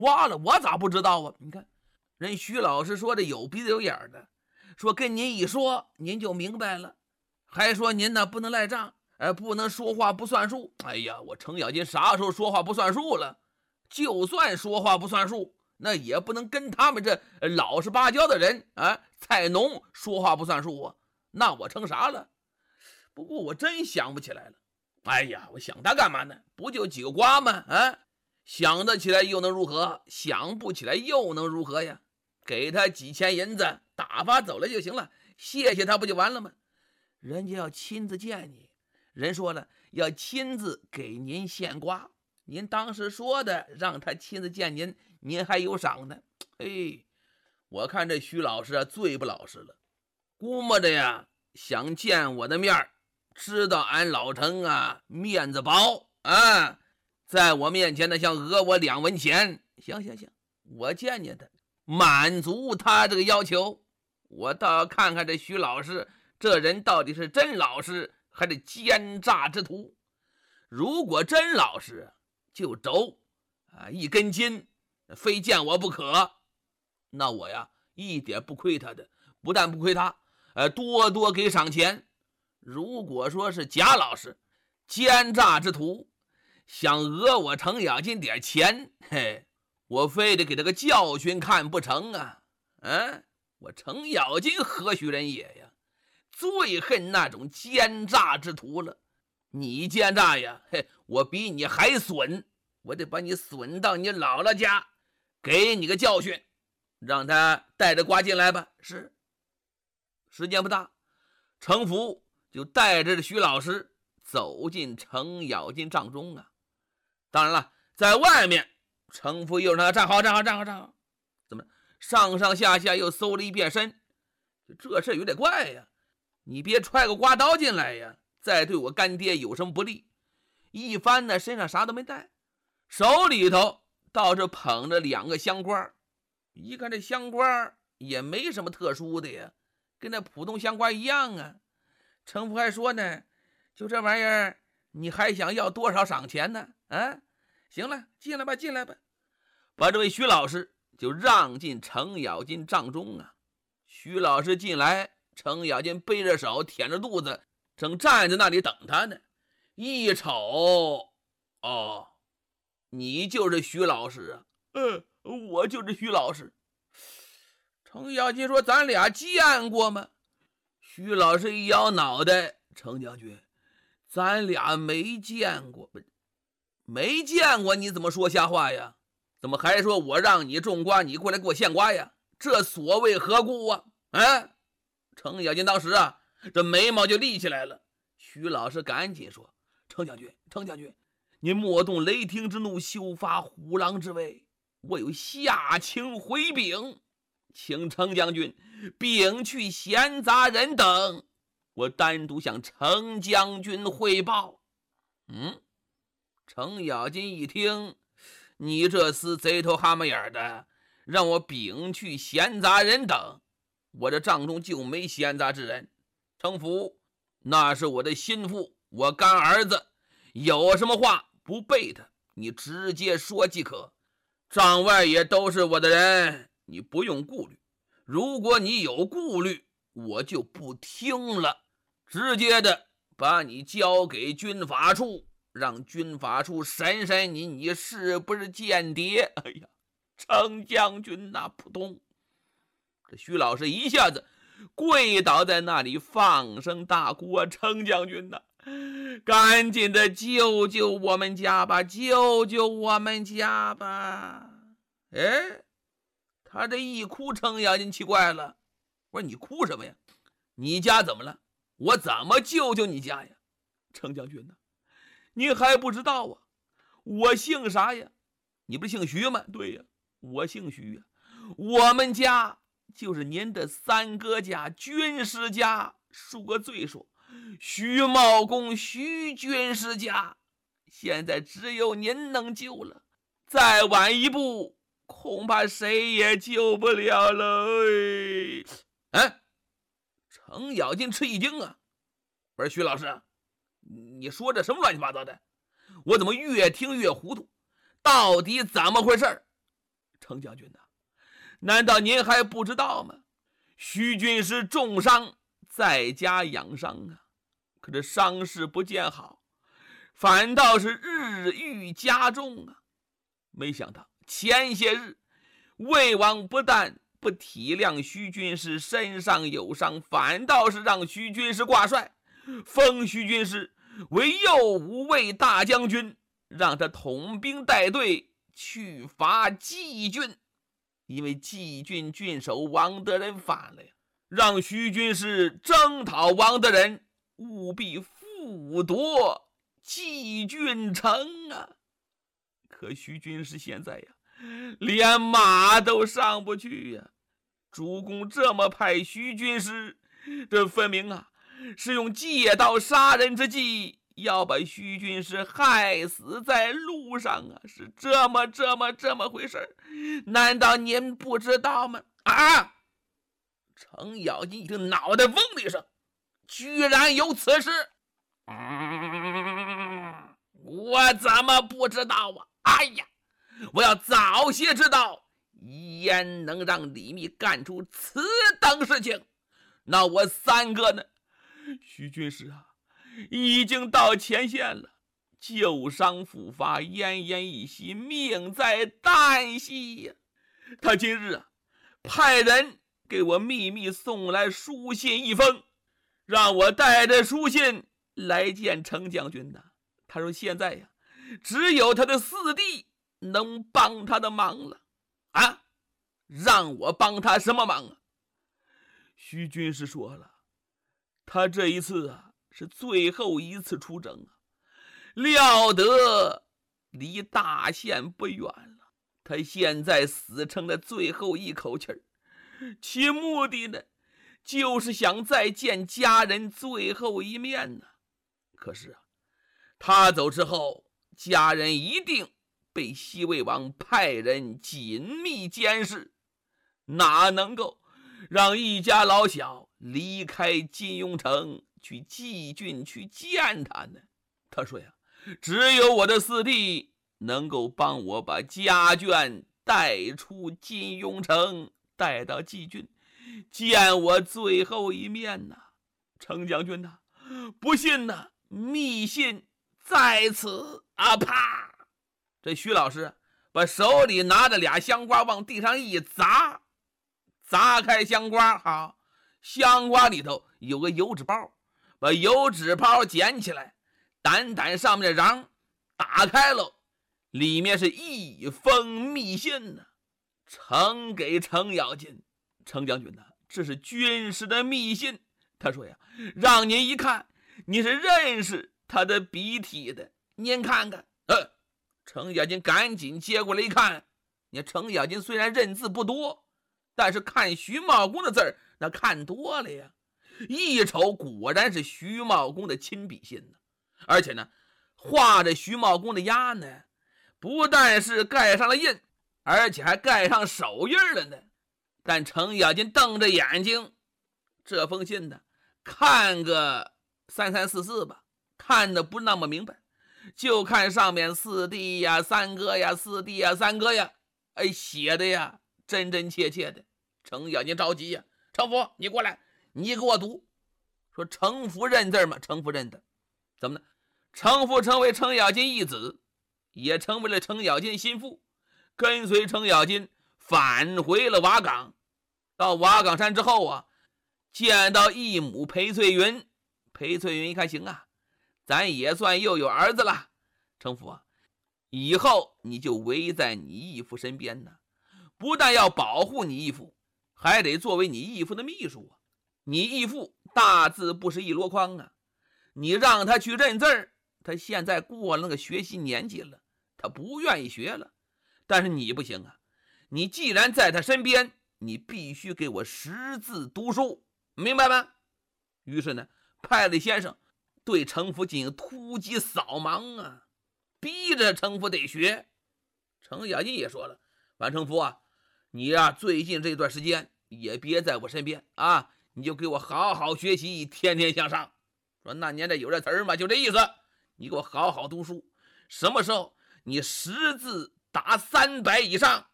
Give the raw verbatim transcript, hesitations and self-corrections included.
花了，我咋不知道啊？你看人徐老师说的有鼻子有眼的，说跟您一说您就明白了，还说您呢不能赖账，哎，不能说话不算数。哎呀，我程咬金啥时候说话不算数了？就算说话不算数，那也不能跟他们这老实巴交的人啊，菜农说话不算数啊，那我成啥了？不过我真想不起来了。哎呀，我想他干嘛呢？不就几个瓜吗？啊，想得起来又能如何？想不起来又能如何呀？给他几千银子，打发走了就行了，谢谢他不就完了吗？人家要亲自见你，人说了要亲自给您献瓜，您当时说的让他亲自见您，您还有赏呢。嘿，我看这徐老师啊最不老实了，估摸着呀想见我的面，知道俺老程啊面子薄啊，在我面前呢想讹我两文钱。行行行，我见见他，满足他这个要求。我倒要看看这徐老师这人到底是真老实还是奸诈之徒。如果真老实就轴啊，一根筋非见我不可，那我呀一点不亏他的，不但不亏他，呃，多多给赏钱。如果说是假老实奸诈之徒，想讹我程咬金点钱，嘿，我非得给他个教训看不成啊！嗯，我程咬金何许人也呀？最恨那种奸诈之徒了。你奸诈呀，嘿，我比你还损，我得把你损到你姥姥家，给你个教训，让他带着瓜进来吧。是，时间不大，程福就带着徐老师走进程咬金帐中啊。当然了，在外面程福又让他站好站好站好站好，怎么上上下下又搜了一遍身，这事有点怪呀，你别揣个刮刀进来呀，再对我干爹有什么不利。一番呢身上啥都没带，手里头倒是捧着两个香瓜，一看这香瓜也没什么特殊的呀，跟那普通香瓜一样啊。程福还说呢，就这玩意儿你还想要多少赏钱呢？啊，行了，进来吧进来吧，把这位徐老师就让进程咬金帐中啊。徐老师进来，程咬金背着手舔着肚子，正站在那里等他呢。一瞅，哦，你就是徐老师啊？嗯，我就是徐老师。程咬金说：“咱俩见过吗？”徐老师一摇脑袋：“程将军，咱俩没见过。”没见过，你怎么说瞎话呀？怎么还说我让你种瓜，你过来给我献瓜呀？这所谓何故啊？啊！程咬金当时啊，这眉毛就立起来了。徐老师赶紧说：“程将军，程将军，您莫动雷霆之怒，休发虎狼之威。我有下情回禀，请程将军摒去闲杂人等，我单独向程将军汇报。”嗯，程咬金一听，你这厮贼头蛤蟆眼的，让我摒去闲杂人等，我这帐中就没闲杂之人。程福那是我的心腹，我干儿子，有什么话不背他，你直接说即可。帐外也都是我的人，你不用顾虑。如果你有顾虑，我就不听了，直接的把你交给军法处，让军法处审审你，你是不是间谍？哎呀，程将军那扑通，这徐老师一下子跪倒在那里，放声大哭啊！程将军呐，赶紧的救救我们家吧，救救我们家吧！哎，他这一哭，程咬金奇怪了，我说你哭什么呀？你家怎么了？我怎么救救你家呀？程将军呐，您还不知道啊，我姓啥呀？你不是姓徐吗？对呀，我姓徐呀。我们家就是您的三哥家军师家，恕个罪说，徐茂公徐军师家，现在只有您能救了，再晚一步恐怕谁也救不了了。哎，程咬金吃一惊啊，我说徐老师，你说这什么乱七八糟的？我怎么越听越糊涂？到底怎么回事？ 程将军呐、啊，难道您还不知道吗？徐军师重伤，在家养伤啊，可这伤势不见好，反倒是日愈加重啊。没想到前些日魏王不但不体谅徐军师身上有伤，反倒是让徐军师挂帅，封徐军师为右武卫大将军，让他统兵带队去伐蓟郡。因为蓟郡郡守王德仁反了呀，让徐军师征讨王德仁，务必复夺蓟郡城啊。可徐军师现在呀，连马都上不去呀。主公这么派徐军师，这分明啊是用借刀杀人之计，要把徐军师害死在路上啊！是这么这么这么回事，难道您不知道吗？啊！程咬金一听，脑袋嗡的一声，居然有此事！嗯，我怎么不知道啊？哎呀，我要早些知道，焉能让李密干出此等事情？那我三个呢？徐军师啊，已经到前线了，旧伤复发，奄奄一息，命在旦夕呀。他今日啊，派人给我秘密送来书信一封，让我带着书信来见程将军呐。他说现在呀，只有他的四弟能帮他的忙了啊！让我帮他什么忙啊？徐军师说了，他这一次啊是最后一次出征啊，料得离大限不远了。他现在死撑了最后一口气儿，其目的呢，就是想再见家人最后一面呢。可是啊，他走之后，家人一定被西魏王派人紧密监视，哪能够让一家老小离开金庸城去蓟郡去见他呢？他说呀，只有我的四弟能够帮我把家眷带出金庸城，带到蓟郡见我最后一面呐。程将军呐，不信呐，密信在此啊！啪！这徐老师把手里拿着俩香瓜往地上一砸，砸开香瓜，好，香瓜里头有个油纸包，把油纸包捡起来，掸掸上面的瓤，打开了，里面是一封密信呢，呈给程咬金。程将军呢，这是军师的密信。他说呀，让您一看，你是认识他的笔体的，您看看。呃，程咬金赶紧接过来一看，你程咬金虽然认字不多，但是看徐茂公的字儿那看多了呀，一瞅果然是徐茂公的亲笔信呢，而且呢，画着徐茂公的押呢，不但是盖上了印，而且还盖上手印了呢。但程咬金瞪着眼睛，这封信呢，看个三三四四吧，看的不那么明白，就看上面四弟呀、三哥呀、四弟呀、三哥呀，哎，写的呀真真切切的。程咬金着急呀，程福，你过来，你给我读。说程福认字吗？程福认的。怎么呢？程福成为程咬金义子，也成为了程咬金心腹，跟随程咬金返回了瓦岗。到瓦岗山之后啊，见到义母裴翠云，裴翠云一看，行啊，咱也算又有儿子了。程福啊，以后你就围在你义父身边呢，不但要保护你义父，还得作为你义父的秘书啊。你义父大字不识一箩筐啊，你让他去认字儿，他现在过了那个学习年纪了，他不愿意学了。但是你不行啊，你既然在他身边，你必须给我识字读书，明白吗？于是呢，派了先生对程福进行突击扫盲啊，逼着程福得学。程咬金也说了，完程福啊，你呀、啊、最近这段时间也别在我身边啊，你就给我好好学习，天天向上。说那年代有这词儿吗？就这意思，你给我好好读书，什么时候你识字达三百以上，